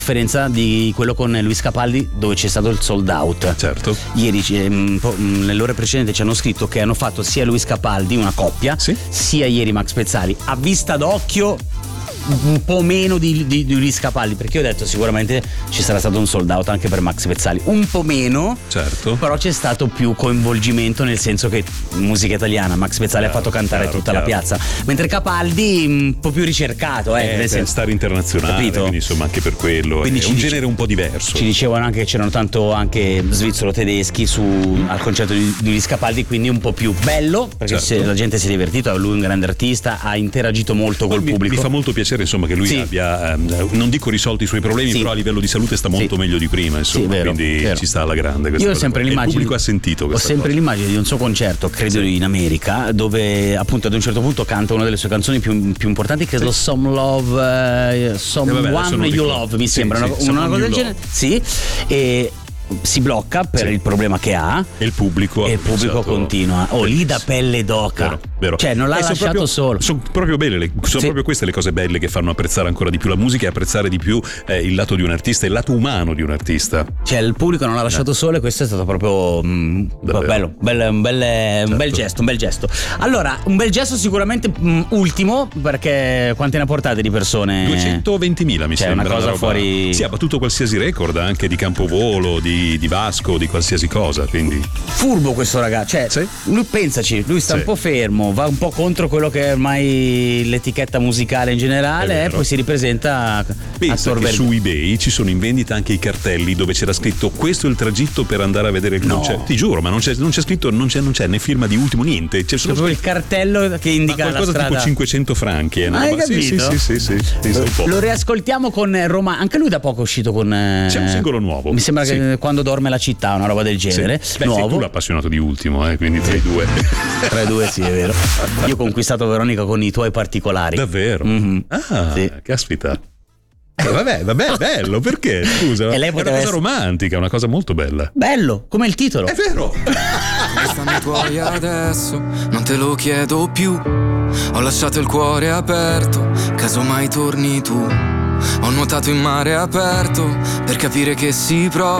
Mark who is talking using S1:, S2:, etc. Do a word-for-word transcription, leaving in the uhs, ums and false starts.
S1: differenza di quello con Luis Capaldi, dove c'è stato il sold out.
S2: Certo.
S1: Ieri nelle ore precedenti ci hanno scritto che hanno fatto sia Luis Capaldi, una coppia,
S2: sì,
S1: sia ieri Max Pezzali. A vista d'occhio un po' meno di, di, di Luis Capaldi, perché io ho detto sicuramente ci sarà stato un sold out anche per Max Pezzali, un po' meno,
S2: certo,
S1: però c'è stato più coinvolgimento, nel senso che musica italiana, Max Pezzali chiaro, ha fatto cantare chiaro, tutta chiaro. la piazza, mentre Capaldi un po' più ricercato, eh,
S2: eh
S1: nel senso,
S2: star internazionale, capito? Quindi insomma anche per quello quindi è un dice, genere un po' diverso.
S1: Ci dicevano anche che c'erano tanto anche svizzero-tedeschi su, mm. al concerto di, di Luis Capaldi, quindi un po' più bello, perché certo. se, la gente si è divertita, lui è un grande artista, ha interagito molto col
S2: mi,
S1: pubblico.
S2: Mi fa molto piacere insomma che lui sì. abbia ehm, non dico risolto i suoi problemi, sì. però a livello di salute sta molto sì. meglio di prima, insomma, sì, vero, quindi vero. ci sta alla grande.
S1: Io ho sempre l'immagine,
S2: il pubblico ha sentito
S1: ho sempre
S2: cosa.
S1: l'immagine di un suo concerto, credo sì. in America, dove appunto ad un certo punto canta una delle sue canzoni più, più importanti, credo sì. Some Love, uh, Someone eh vabbè, You Love, mi sì, sembra sì, una, una cosa del genere. Sì, e si blocca per sì. il problema che ha
S2: e il pubblico
S1: e il pubblico continua. Oh, lì da pelle d'oca, vero, vero. Cioè non l'ha e lasciato
S2: proprio,
S1: solo.
S2: Sono proprio belle le, sono sì. proprio queste le cose belle che fanno apprezzare ancora di più la musica e apprezzare di più eh, il lato di un artista, il lato umano di un artista.
S1: Cioè il pubblico non l'ha lasciato eh. solo, e questo è stato proprio mh, bello, bello, un bel, certo. un bel gesto, un bel gesto. Allora, un bel gesto sicuramente mh, ultimo, perché quante ne ha portate di persone?
S2: duecentoventimila mi
S1: cioè,
S2: sembra.
S1: Una cosa
S2: una
S1: fuori.
S2: Sì, ha battuto qualsiasi record, anche di campovolo, di, di Vasco, di qualsiasi cosa, quindi
S1: furbo questo ragazzo, cioè sì. lui pensaci, lui sta sì. un po' fermo, va un po' contro quello che è ormai l'etichetta musicale in generale, e poi si ripresenta.
S2: Pensa che su eBay ci sono in vendita anche i cartelli dove c'era scritto questo è il tragitto per andare a vedere il
S1: no.
S2: concerto, ti giuro, ma non c'è, non c'è scritto, non c'è, non c'è né firma di Ultimo, niente, c'è solo
S1: proprio il cartello che indica la strada,
S2: tipo cinquecento franchi, eh,
S1: ah, hai capito?
S2: Sì, sì, sì, sì, sì,
S1: lo riascoltiamo con Roma, anche lui da poco è uscito con
S2: c'è un singolo nuovo,
S1: mi sembra
S2: sì.
S1: che Quando dorme la città, una roba del genere.
S2: Sì. Beh,
S1: nuovo.
S2: Sei tu l'appassionato di Ultimo, eh, quindi tra i due.
S1: Tra i due, sì, è vero. Io ho conquistato Veronica con i tuoi particolari.
S2: Davvero?
S1: Mm-hmm.
S2: Ah, sì. Caspita. Eh, vabbè, vabbè, bello, perché? Scusa,
S1: e lei
S2: è una cosa
S1: essere...
S2: romantica, una cosa molto bella.
S1: Bello, come il titolo.
S2: È vero.
S3: Stanno tuoi adesso, non te lo chiedo più. Ho lasciato il cuore aperto, casomai torni tu. Ho nuotato in mare aperto per capire che si prova